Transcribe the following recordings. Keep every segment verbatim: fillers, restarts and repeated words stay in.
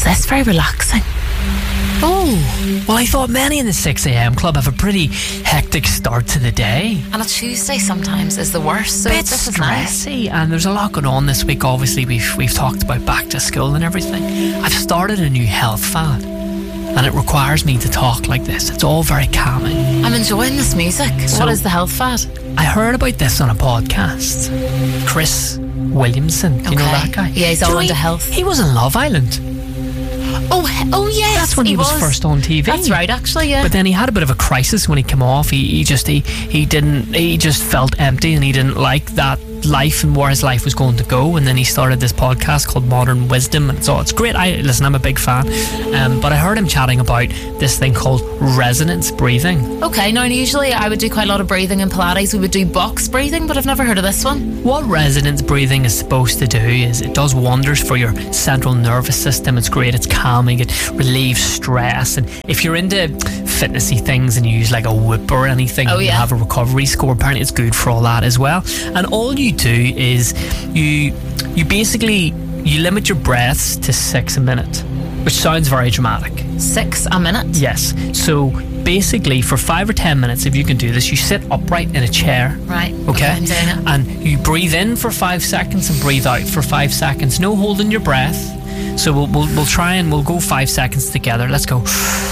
this? Very relaxing. Oh, well, I thought many in the six a.m. club have a pretty hectic start to the day. And a Tuesday sometimes is the worst, so Bit this is nice. stressy, and there's a lot going on this week. Obviously, we've we've talked about back to school and everything. I've started a new health fad, and it requires me to talk like this. It's all very calming. I'm enjoying this music. So- What is the health fad? I heard about this on a podcast. Chris Williamson, do you know Okay. that guy? Yeah, he's Do all you know into he- health. He was in Love Island. Oh, he- oh yes. That's when he, was, first on T V. That's right, actually, yeah. But then he had a bit of a crisis when he came off. He, he just he, he didn't he just felt empty, and he didn't like that life and where his life was going to go. And then he started this podcast called Modern Wisdom, and so it's great. I listen, I'm a big fan. Um, but I heard him chatting about this thing called resonance breathing. Okay, now usually I would do quite a lot of breathing in Pilates. We would do box breathing, but I've never heard of this one. What resonance breathing is supposed to do is it does wonders for your central nervous system. It's great, it's calming, it relieves stress. And if you're into fitnessy things and you use like a Whoop or anything, Oh, and you yeah. have a recovery score, apparently it's good for all that as well. And all you do is you you basically you limit your breaths to six a minute, which sounds very dramatic. Six a minute? Yes. So basically for five or ten minutes, if you can do this, you sit upright in a chair. Right. Okay. I'm doing it. And you breathe in for five seconds and breathe out for five seconds. No holding your breath. So we'll we'll, we'll try and we'll go five seconds together. Let's go.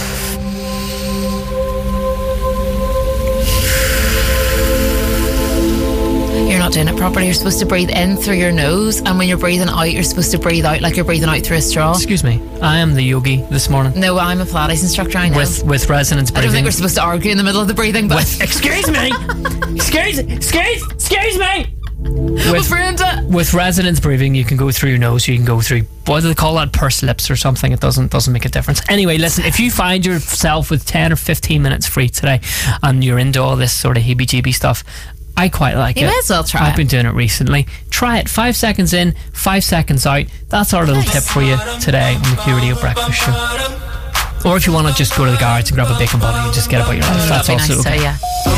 You're not doing it properly. You're supposed to breathe in through your nose, and when you're breathing out, you're supposed to breathe out like you're breathing out through a straw. Excuse me. I am the yogi this morning. No, I'm a Pilates instructor, I know. With with resonance I don't breathing. think we're supposed to argue in the middle of the breathing, but... With, excuse me. excuse excuse excuse me. With, Brenda. With resonance breathing, you can go through your nose. You can go through, what do they call that? Pursed lips or something. It doesn't doesn't make a difference. Anyway, listen. If you find yourself with ten or fifteen minutes free today, and you're into all this sort of heebie-jeebie stuff, I quite like You it. may as well try I've it. been doing it recently. Try it. Five seconds in, five seconds out. That's our little Nice. tip for you today on the Q Radio Breakfast Show. Or if you want to just go to the garage and grab a bacon butty and just get about your life, that's That'd be also nice, okay. so yeah.